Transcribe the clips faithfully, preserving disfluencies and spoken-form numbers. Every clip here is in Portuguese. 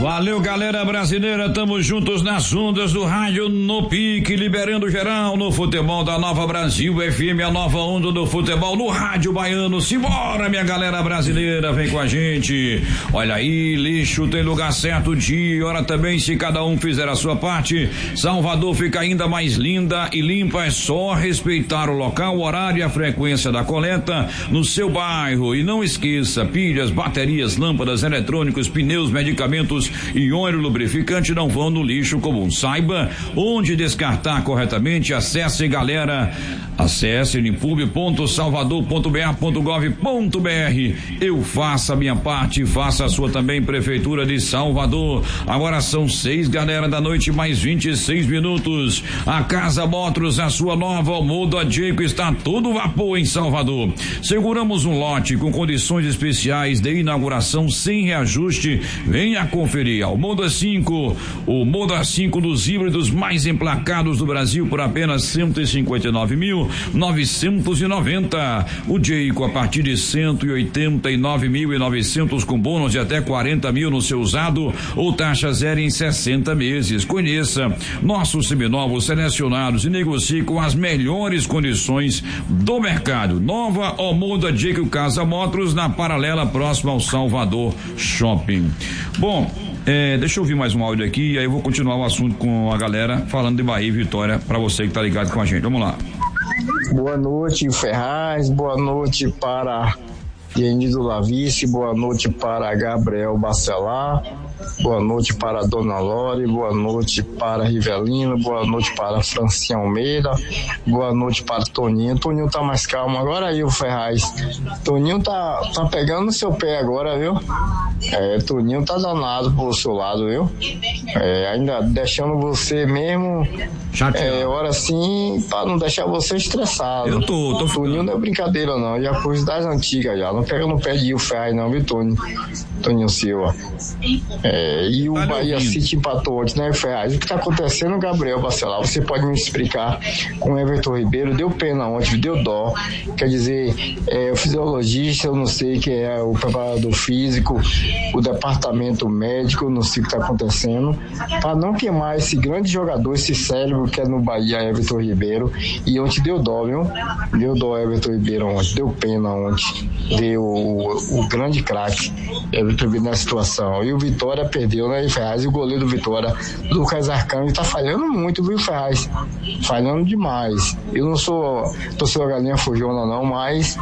Valeu, galera brasileira, tamo juntos nas ondas do rádio no pique, liberando geral no futebol da Nova Brasil F M, a nova onda do futebol no rádio baiano. Simbora, minha galera brasileira, vem com a gente. Olha aí, lixo tem lugar certo, dia e hora também, se cada um fizer a sua parte. Salvador fica ainda mais linda e limpa, é só respeitar o local, o horário e a frequência da coleta no seu bairro. E não esqueça, pilhas, baterias, lâmpadas, eletrônicos, pneus, medicamentos e óleo lubrificante não vão no lixo comum. Saiba onde descartar corretamente. Acesse, galera, acesse limpub ponto salvador ponto b a ponto gov ponto b r. Eu faço a minha parte, faça a sua também, Prefeitura de Salvador. Agora são seis, galera, da noite, mais vinte e seis minutos. A Casa Motors, a sua nova Almoda Jayco, está todo vapor em Salvador. Seguramos um lote com condições especiais de inauguração sem reajuste. Venha conferir. Ao Moda cinco, o Moda cinco dos híbridos mais emplacados do Brasil por apenas cento e cinquenta e nove mil novecentos e noventa. O Jayco a partir de cento e oitenta e nove mil e novecentos com bônus de até quarenta mil no seu usado ou taxa zero em sessenta meses. Conheça nossos seminovos selecionados e negocie com as melhores condições do mercado. Nova Almoda Jayco Casa Motors, na paralela próxima ao Salvador Shopping. Bom, É, deixa eu ouvir mais um áudio aqui e aí eu vou continuar o assunto com a galera falando de Bahia e Vitória para você que tá ligado com a gente. Vamos lá. Boa noite, Ferraz. Boa noite para Genido Lavice. Boa noite para Gabriel Bacelar. Boa noite para a Dona Lore, boa noite para Rivelino, boa noite para Francinha Almeida, boa noite para Toninho. Toninho tá mais calmo agora aí, o Ferraz. Toninho tá, tá pegando no seu pé agora, viu? É, Toninho tá danado pro seu lado, viu? É, ainda deixando você mesmo, é, hora assim, pra não deixar você estressado. Eu tô, tô Toninho não é brincadeira não, já coisa das antigas já, não pega no pé de o Ferraz não, viu, Toninho? Toninho Silva. É, e o Bahia City empatou ontem, né, Ferraz? O que tá acontecendo, Gabriel Bacelar? Você pode me explicar? Com o Everton Ribeiro, deu pena ontem, deu dó. Quer dizer, é, o fisiologista, eu não sei quem é, o preparador físico, o departamento médico, eu não sei o que tá acontecendo, para não queimar esse grande jogador, esse cérebro que é no Bahia, Everton Ribeiro. E ontem deu dó, viu? Deu dó, Everton Ribeiro ontem, deu pena ontem. Deu o, o grande craque, Everton Ribeiro, na situação. E o Vitória perdeu, né, Ferraz? E o goleiro do Vitória, Lucas Arcanjo, tá falhando muito, viu, Ferraz? Falhando demais. Eu não sou torcedor galinha fujona não, mas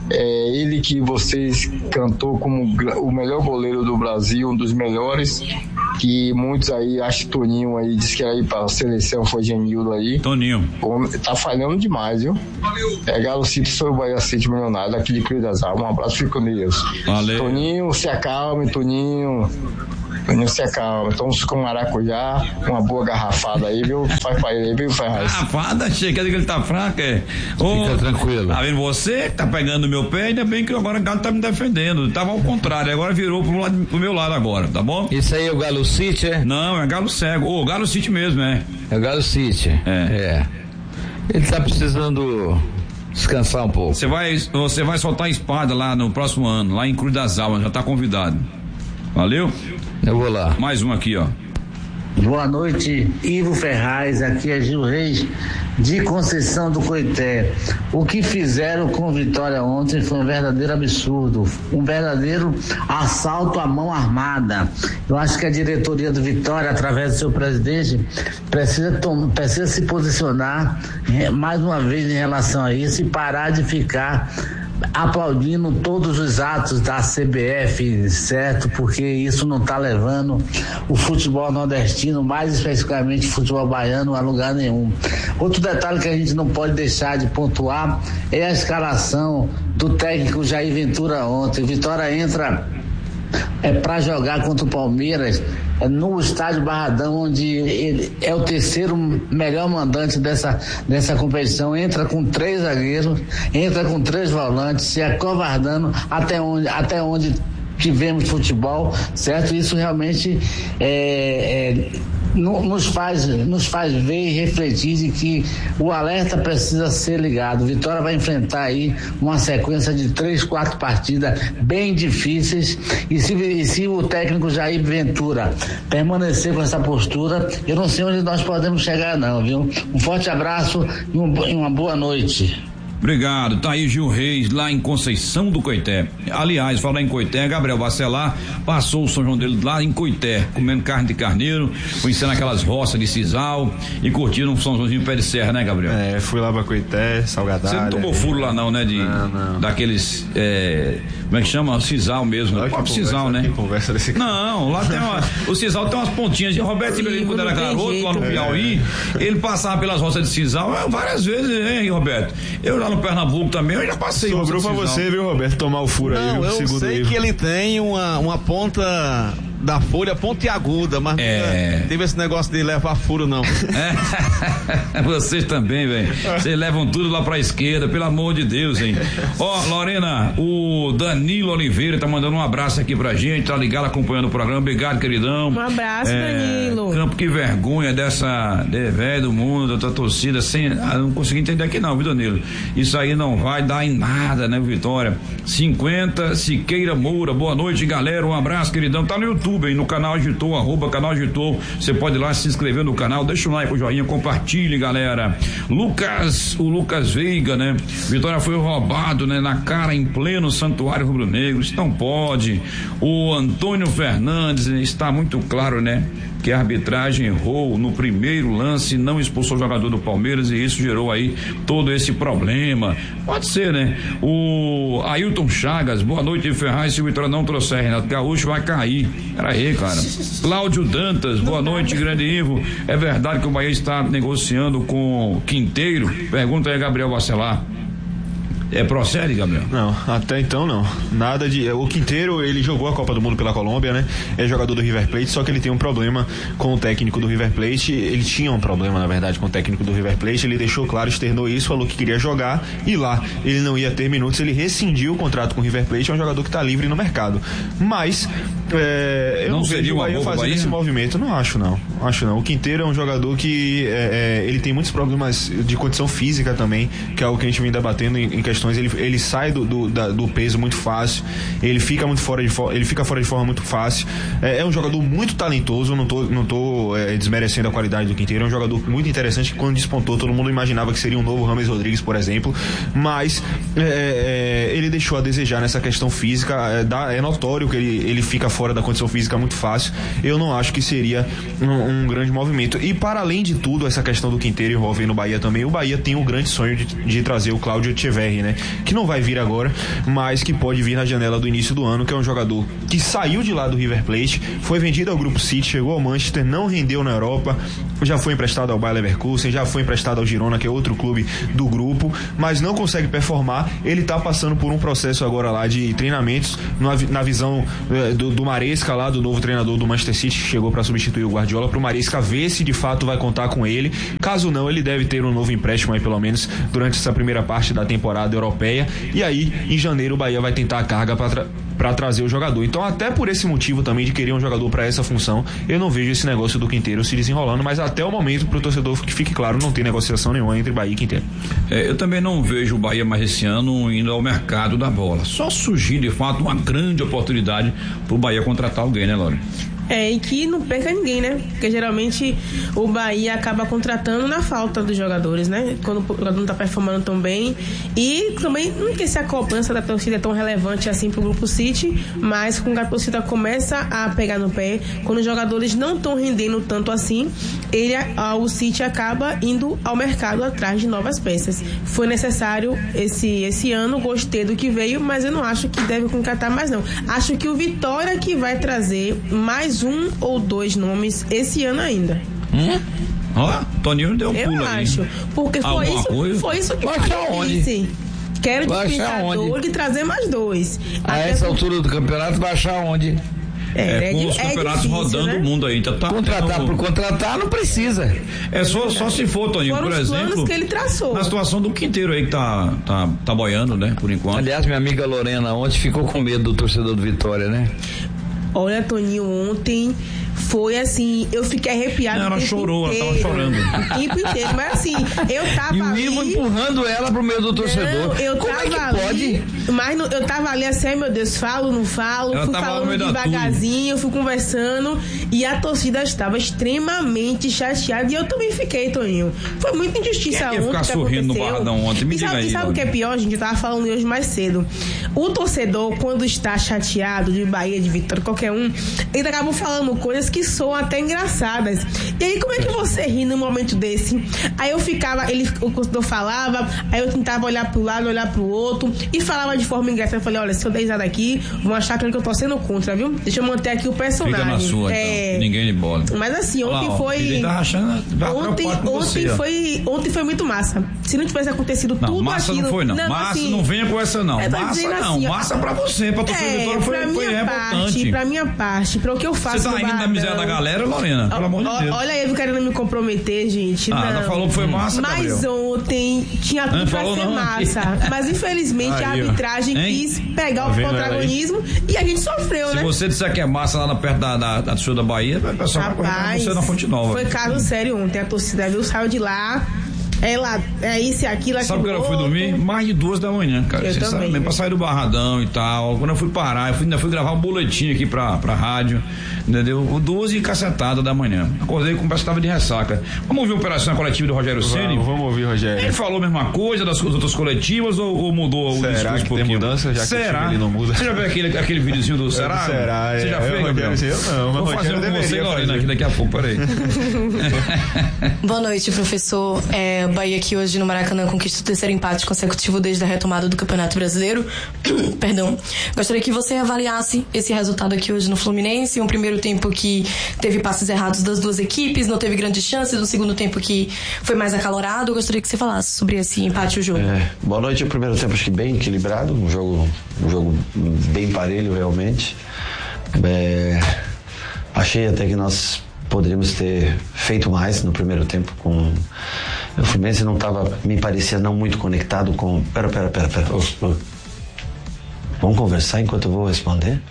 é ele que vocês cantou como o melhor goleiro do Brasil, um dos melhores, que muitos aí, acho que Toninho aí disse que era ir pra seleção, foi Genildo aí. Toninho. Tá falhando demais, viu? É Galo City, sou o Bahia City milionário, aqui de Cris das Almas. Um abraço, fico com Deus. Valeu. Toninho, se acalme, Toninho. Toninho, se acalme. Então, com maracujá, uma boa garrafada aí, viu? Faz pra ele aí, viu, Ferraz? Garrafada, chega de que ele tá fraco, é? Ô, fica tranquilo. Tá vendo você? Tá pegando meu pé, ainda bem que agora o Galo tá me defendendo. Tava ao contrário, agora virou pro, lado, pro meu lado agora, tá bom? Isso aí é o Galo City, é? Não, é Galo Cego. Ô, Galo City mesmo, é? É o Galo City. É. É. Ele tá precisando descansar um pouco. Você vai, você vai soltar a espada lá no próximo ano, lá em Cruz das Almas, já tá convidado. Valeu? Eu vou lá. Mais um aqui, ó. Boa noite, Ivo Ferraz, aqui é Gil Reis de Conceição do Coité. O que fizeram com Vitória ontem foi um verdadeiro absurdo, um verdadeiro assalto à mão armada. Eu acho que a diretoria do Vitória, através do seu presidente, precisa, tom- precisa se posicionar eh, mais uma vez em relação a isso e parar de ficar aplaudindo todos os atos da C B F, certo? Porque isso não está levando o futebol nordestino, mais especificamente o futebol baiano, a lugar nenhum. Outro detalhe que a gente não pode deixar de pontuar é a escalação do técnico Jair Ventura ontem. Vitória entra é para jogar contra o Palmeiras é no estádio Barradão, onde ele é o terceiro melhor mandante dessa, dessa competição, entra com três zagueiros, entra com três volantes, se acovardando até onde, até onde tivemos futebol, certo? Isso realmente é, é, no, nos faz, nos faz ver e refletir de que o alerta precisa ser ligado. Vitória vai enfrentar aí uma sequência de três, quatro partidas bem difíceis, e se, e se o técnico Jair Ventura permanecer com essa postura, eu não sei onde nós podemos chegar não, viu? Um forte abraço e, um, e uma boa noite. Obrigado, tá aí Gil Reis, lá em Conceição do Coité. Aliás, falar em Coité, Gabriel Bacelar passou o São João dele lá em Coité, comendo carne de carneiro, conhecendo aquelas roças de sisal e curtindo um São Joãozinho pé de serra, né, Gabriel? É, fui lá pra Coité, Salgadalho. Você não tomou furo lá não, né? De, não, não. Daqueles, é, como é que chama? Sisal mesmo, o próprio sisal, né? Conversa desse cara. Não, lá tem uma, o sisal tem umas pontinhas de Roberto Ribeiro, quando era garoto, lá no Piauí, é. ele passava pelas roças de sisal várias vezes, hein, Roberto? Eu lá no Pernambuco também, eu já passei. Sobrou pra você, viu, Roberto, tomar o furo não, aí, viu? Eu Segundo sei livro. que ele tem uma, uma ponta da folha pontiaguda, mas é. nunca teve esse negócio de levar furo, não. É. Vocês também, velho. Vocês levam tudo lá pra esquerda, pelo amor de Deus, hein? Ó, oh, Lorena, o Danilo Oliveira tá mandando um abraço aqui pra gente, tá ligado, acompanhando o programa. Obrigado, queridão. Um abraço, é, Danilo. Campo, que vergonha dessa de velho do mundo, da torcida, sem, ah, não consegui entender aqui não, viu, Danilo? Isso aí não vai dar em nada, né, Vitória? cinquenta, Siqueira Moura, boa noite, galera, um abraço, queridão. Tá no YouTube, hein, no canal Agitou, arroba canal Agitou, você pode ir lá se inscrever no canal, deixa um like, o joinha, compartilhe, galera. Lucas, o Lucas Veiga, né? Vitória foi roubado, né, na cara, em pleno Santuário Rubro-Negro, isso não pode. O Antônio Fernandes, está muito claro, né, que a arbitragem errou no primeiro lance, não expulsou o jogador do Palmeiras e isso gerou aí todo esse problema. Pode ser, né? O Ailton Chagas, boa noite, Ferraz, se o Vitória não trouxer Renato Gaúcho vai cair. Pera aí, cara. Cláudio Dantas, boa noite, grande Ivo. É verdade que o Bahia está negociando com o Quinteiro? Pergunta aí, Gabriel Bacelar. É, procede, Gabriel? Não, até então não. Nada de. O Quinteiro, ele jogou a Copa do Mundo pela Colômbia, né? É jogador do River Plate, só que ele tem um problema com o técnico do River Plate. Ele tinha um problema, na verdade, com o técnico do River Plate. Ele deixou claro, externou isso, falou que queria jogar e lá ele não ia ter minutos. Ele rescindiu o contrato com o River Plate. É um jogador que está livre no mercado. Mas é, eu não, não vejo o Bahia fazendo esse movimento. Não acho, não. Acho não. O Quinteiro é um jogador que é, é, ele tem muitos problemas de condição física também, que é algo que a gente vem debatendo em, em questões. Ele, ele sai do, do, da, do peso muito fácil, ele fica muito fora de ele fica fora de forma muito fácil. É, é um jogador muito talentoso, não tô, não tô é, desmerecendo a qualidade do Quinteiro, é um jogador muito interessante que quando despontou todo mundo imaginava que seria um novo Rames Rodrigues, por exemplo, mas é, é, ele deixou a desejar nessa questão física. É, dá, é notório que ele, ele fica fora da condição física muito fácil. Eu não acho que seria um, um grande movimento. E para além de tudo, essa questão do Quinteiro envolvendo o Bahia também, o Bahia tem o grande sonho de, de trazer o Cláudio Echeverri, né? Que não vai vir agora, mas que pode vir na janela do início do ano, que é um jogador que saiu de lá do River Plate, foi vendido ao Grupo City, chegou ao Manchester, não rendeu na Europa, já foi emprestado ao Bayer Leverkusen, já foi emprestado ao Girona, que é outro clube do grupo, mas não consegue performar. Ele tá passando por um processo agora lá de treinamentos na, na visão eh, do, do Maresca lá, do novo treinador do Manchester City, que chegou para substituir o Guardiola, pro Maresca ver se de fato vai contar com ele. Caso não, ele deve ter um novo empréstimo aí, pelo menos durante essa primeira parte da temporada europeia, e aí em janeiro o Bahia vai tentar a carga para tra- para trazer o jogador. Então, até por esse motivo também de querer um jogador para essa função, eu não vejo esse negócio do Quinteiro se desenrolando, mas até o momento, pro torcedor que fique claro, não tem negociação nenhuma entre Bahia e Quinteiro. É, eu também não vejo o Bahia mais esse ano indo ao mercado da bola. Só surgir de fato uma grande oportunidade pro Bahia contratar alguém, né, Laura? É, e que não perca ninguém, né? Porque geralmente o Bahia acaba contratando na falta dos jogadores, né? Quando o jogador não tá performando tão bem. E também não que essa cobrança da torcida é tão relevante assim pro Grupo City, mas quando a torcida começa a pegar no pé, quando os jogadores não estão rendendo tanto assim, ele, a, o City acaba indo ao mercado atrás de novas peças. Foi necessário esse, esse ano, gostei do que veio, mas eu não acho que deve contratar mais não. Acho que o Vitória que vai trazer mais um ou dois nomes esse ano ainda. Hum? Ó, Toninho deu um eu pulo aí. Eu acho, porque foi isso, coisa? foi isso que eu disse. Quero de e trazer mais dois. A Até essa por... altura do campeonato vai achar onde? É, é, com os é campeonatos difícil, rodando né? o mundo aí. Tá, tá contratar tendo... por contratar não precisa. É só, só se for, Toninho, Foram por exemplo. Que ele traçou. Na situação do Quinteiro aí que tá, tá, tá boiando, né? Por enquanto. Aliás, minha amiga Lorena ontem ficou com medo do torcedor do Vitória, né? Olha, Toninho, ontem Foi assim, eu fiquei arrepiada. Ela chorou, inteiro, ela tava chorando. O tempo inteiro, mas assim, eu tava e o ali... Ivo empurrando ela pro meio do torcedor. Não, eu Como tava é que ali, pode? Mas no, eu tava ali assim, ai meu Deus, falo, não falo, ela fui falando devagarzinho, fui conversando, e a torcida estava extremamente chateada, e eu também fiquei, Toninho. Foi muita injustiça ontem. Quem ia ficar sorrindo no Barradão ontem? Me e diga sabe, aí. E sabe o que é pior, gente? Eu tava falando hoje mais cedo. O torcedor, quando está chateado de Bahia, de Vitória, qualquer um, eles acabam falando coisas que soam até engraçadas. E aí, como é que você ri num momento desse? Aí eu ficava, ele, o torcedor falava, aí eu tentava olhar pro lado, olhar pro outro, e falava de forma engraçada. Eu falei, olha, se eu der risada aqui, vão achar que eu tô sendo contra, viu? Deixa eu manter aqui o personagem. Fica na sua, é... então. Ninguém de bola. Mas assim, ontem Olá, foi... Ele tá rachando, ontem ontem, você, foi, ontem foi muito massa. Se não tivesse acontecido não, tudo massa aquilo... Não foi, não. não massa assim, não venha com essa, não. Massa não. Assim, massa pra você, pra torcida é, Vitória foi, pra foi minha revoltante. Parte, pra minha parte, pra o que eu faço. Você tá rindo da miséria da galera, Lorena? Pelo amor de Deus. Olha ele querendo me comprometer, gente. Ah, não. ela falou que foi massa, Mas Gabriel. ontem tinha tudo pra ser não. massa. Mas infelizmente aí, a arbitragem ó. quis pegar tá o protagonismo e a gente sofreu, Se né? Se você disser que é massa lá na perto da, da, da torcida da Bahia, o pessoal vai correr você na Fonte Nova. Foi caso sério ontem. A torcida viu, saiu de lá. É lá, é isso e aquilo, aquilo. Sabe quando eu fui dormir? Mais de duas da manhã, cara. Eu Você também. sabe mesmo, pra sair do Barradão e tal. Quando eu fui parar, eu fui, ainda fui gravar um boletim aqui pra, pra rádio, entendeu? Duas e cacetada da manhã. Acordei com o que tava de ressaca. Vamos ouvir a operação coletiva do Rogério Ceni? Vamos, vamos ouvir, Rogério. Ele falou a mesma coisa das outras coletivas ou, ou mudou Será o discurso que tem pouquinho? mudança? Já Será? Que ele não muda. Você já viu aquele, aquele videozinho do Será? Será? Você já é, fez, Gabriel? Eu não, Vou fazer um com você, Lorena, aqui daqui a pouco, peraí. Boa noite, professor. É, Bahia aqui hoje no Maracanã conquista o terceiro empate consecutivo desde a retomada do Campeonato Brasileiro. Perdão. Gostaria que você avaliasse esse resultado aqui hoje no Fluminense. Um primeiro tempo que teve passes errados das duas equipes, não teve grandes chances. Um segundo tempo que foi mais acalorado. Gostaria que você falasse sobre esse empate e o jogo. É, boa noite. O primeiro tempo acho que bem equilibrado. Um jogo, um jogo bem parelho, realmente. É, achei até que nós poderíamos ter feito mais no primeiro tempo. Com o Fluminense não estava, me parecia não muito conectado com. Pera, pera, pera, pera. Oh, oh. Vamos conversar enquanto eu vou responder?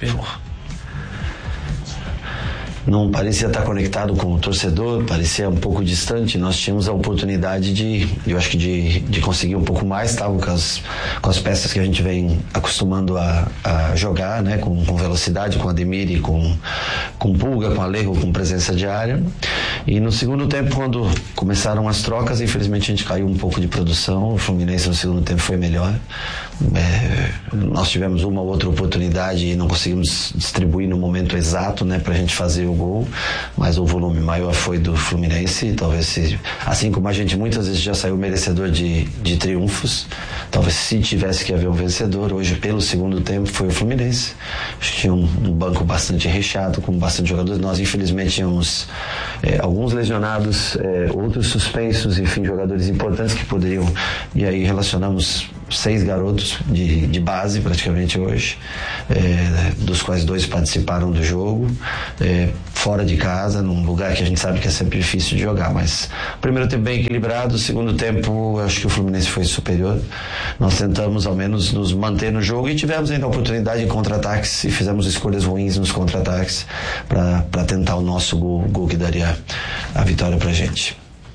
Não parecia estar conectado com o torcedor, parecia um pouco distante. Nós tínhamos a oportunidade de, eu acho que de, de conseguir um pouco mais, tá? com, as, com as peças que a gente vem acostumando a, a jogar, né? com, com velocidade, com Ademir e com, com Pulga, com Alejo, com presença de área. E no segundo tempo, quando começaram as trocas, infelizmente a gente caiu um pouco de produção. O Fluminense no segundo tempo foi melhor. É, nós tivemos uma ou outra oportunidade e não conseguimos distribuir no momento exato, né, pra gente fazer o gol, mas o volume maior foi do Fluminense. Talvez se, assim como a gente muitas vezes já saiu merecedor de, de triunfos, talvez se tivesse que haver um vencedor, hoje pelo segundo tempo foi o Fluminense. Acho que tinha um, um banco bastante recheado, com bastante jogadores. Nós infelizmente tínhamos é, alguns lesionados, é, outros suspensos, enfim, jogadores importantes que poderiam, e aí relacionamos seis garotos de, de base praticamente hoje, é, dos quais dois participaram do jogo, é, fora de casa, num lugar que a gente sabe que é sempre difícil de jogar, mas primeiro tempo bem equilibrado, segundo tempo acho que o Fluminense foi superior. Nós tentamos ao menos nos manter no jogo e tivemos ainda a oportunidade de contra-ataques e fizemos escolhas ruins nos contra-ataques para tentar o nosso gol, gol que daria a vitória pra gente.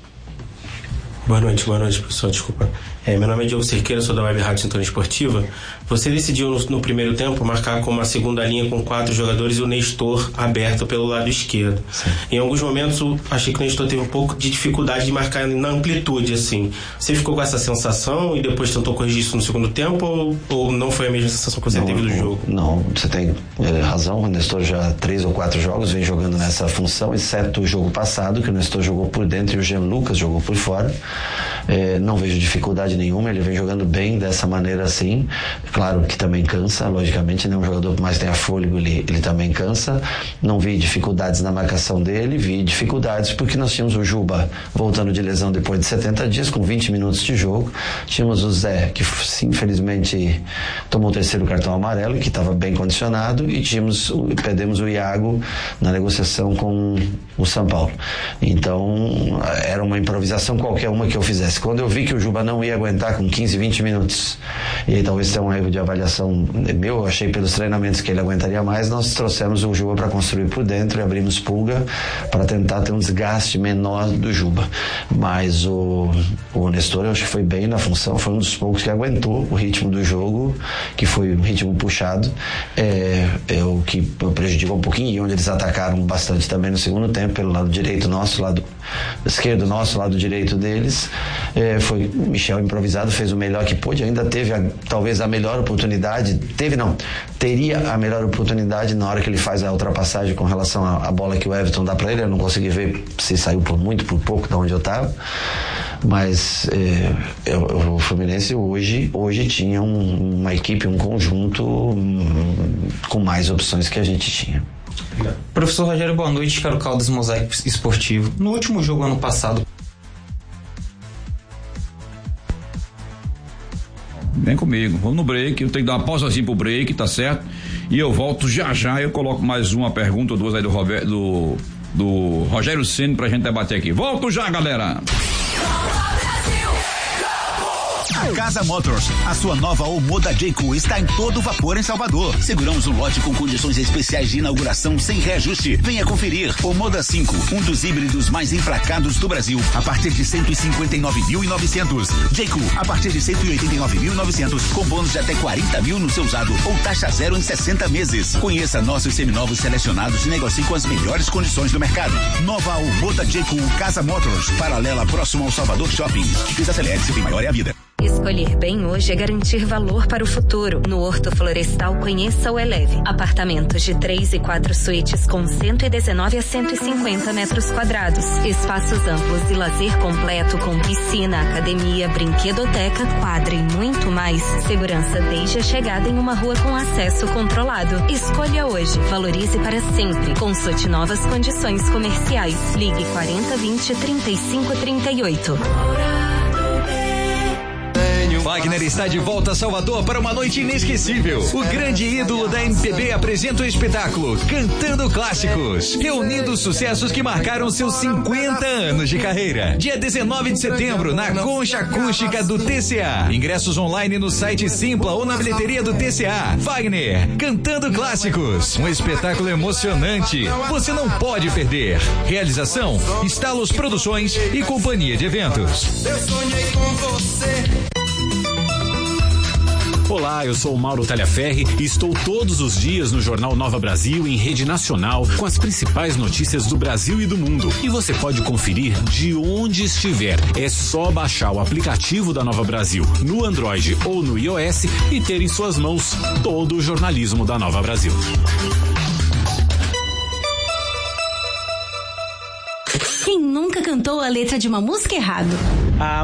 Boa noite, boa noite, pessoal, desculpa. É, meu nome é Diogo Cerqueira, sou da Web Rádio Sintonia Esportiva. Você decidiu no, no primeiro tempo marcar como uma segunda linha com quatro jogadores e o Nestor aberto pelo lado esquerdo. Sim. Em alguns momentos eu achei que o Nestor teve um pouco de dificuldade de marcar na amplitude, assim. Você ficou com essa sensação e depois tentou corrigir isso no segundo tempo ou, ou não foi a mesma sensação que você não, teve do jogo? Não, você tem é, razão. O Nestor já há três ou quatro jogos vem jogando nessa função, exceto o jogo passado, que o Nestor jogou por dentro e o Jean Lucas jogou por fora. É, não vejo dificuldade nenhuma, ele vem jogando bem dessa maneira assim. Claro que também cansa, logicamente, né? Um jogador que mais tem a fôlego, ele, ele também cansa. Não vi dificuldades na marcação dele, vi dificuldades porque nós tínhamos o Juba voltando de lesão depois de setenta dias, com vinte minutos de jogo. Tínhamos o Zé, que infelizmente tomou o terceiro cartão amarelo, que estava bem condicionado, e tínhamos, perdemos o Iago na negociação com o São Paulo. Então, era uma improvisação qualquer uma que eu fizesse. Quando eu vi que o Juba não ia aguentar com quinze, vinte minutos. E aí talvez tenha um erro de avaliação meu, eu achei pelos treinamentos que ele aguentaria mais, nós trouxemos o Juba para construir por dentro e abrimos Pulga para tentar ter um desgaste menor do Juba. Mas o, o Nestor, eu acho que foi bem na função, foi um dos poucos que aguentou o ritmo do jogo, que foi um ritmo puxado, é, é o que prejudicou um pouquinho, e onde eles atacaram bastante também no segundo tempo, pelo lado direito nosso, lado esquerdo nosso, lado direito deles, é, foi o Michel improvisado, fez o melhor que pôde, ainda teve a, talvez a melhor oportunidade, teve não, teria a melhor oportunidade na hora que ele faz a ultrapassagem com relação à, à bola que o Everton dá para ele. Eu não consegui ver se saiu por muito, por pouco, da onde eu estava, mas é, eu, o Fluminense hoje, hoje tinha um, uma equipe, um conjunto um, com mais opções que a gente tinha. Professor Rogério, boa noite. Caro Caldas, Mosaico Esportivo. No último jogo ano passado, vem comigo, vamos no break, eu tenho que dar uma pausa assim pro break, tá certo? E eu volto já já, eu coloco mais uma pergunta ou duas aí do, Robert, do, do Rogério Ceni pra gente debater aqui. Volto já, galera! Casa Motors, a sua nova Omoda Jayco está em todo vapor em Salvador. Seguramos um lote com condições especiais de inauguração sem reajuste. Venha conferir. Omoda cinco, um dos híbridos mais emplacados do Brasil, a partir de cento e cinquenta e nove mil e novecentos. Jayco, a partir de cento e oitenta e nove mil e novecentos, com bônus de até quarenta mil no seu usado ou taxa zero em sessenta meses. Conheça nossos seminovos selecionados e negocie com as melhores condições do mercado. Nova Omoda Jayco Casa Motors, paralela próximo ao Salvador Shopping. Desacelere-se, bem maior é a vida. Escolher bem hoje é garantir valor para o futuro. No Horto Florestal, conheça o Eleve. Apartamentos de três e quatro suítes com cento e dezenove a cento e cinquenta metros quadrados. Espaços amplos e lazer completo com piscina, academia, brinquedoteca, quadra e muito mais. Segurança desde a chegada em uma rua com acesso controlado. Escolha hoje. Valorize para sempre. Consulte novas condições comerciais. Ligue quarenta, vinte, trinta e cinco, trinta e oito. Wagner está de volta a Salvador para uma noite inesquecível. O grande ídolo da M P B apresenta o espetáculo Cantando Clássicos, reunindo os sucessos que marcaram seus cinquenta anos de carreira. Dia dezenove de setembro, na Concha Acústica do T C A. Ingressos online no site Simpla ou na bilheteria do T C A. Wagner, Cantando Clássicos, um espetáculo emocionante. Você não pode perder. Realização, Estalos Produções e Companhia de Eventos. Eu sonhei com você. Olá, eu sou o Mauro Talhaferri e estou todos os dias no Jornal Nova Brasil em rede nacional com as principais notícias do Brasil e do mundo. E você pode conferir de onde estiver. É só baixar o aplicativo da Nova Brasil no Android ou no iOS e ter em suas mãos todo o jornalismo da Nova Brasil. Quem nunca cantou a letra de uma música errado?